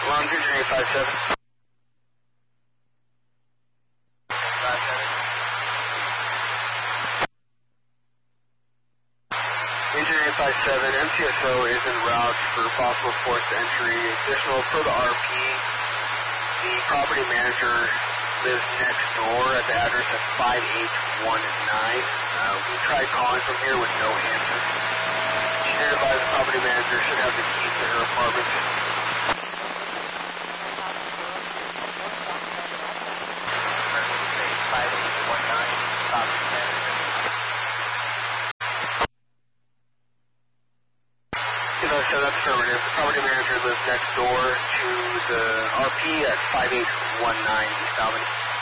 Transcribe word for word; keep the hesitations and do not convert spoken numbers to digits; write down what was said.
Longitude eight five seven. five seven. Engine eight five seven, M T S O is en route for possible forced entry. Additional per the R P, the property manager lives next door at the address of five eight one nine. Uh, we tried calling from here with no answer. She did advise the property manager should have the keys to her apartment. five eight one nine, property manager. So that's affirmative. The property manager lives next door to the R P at five eight one nine East Albany.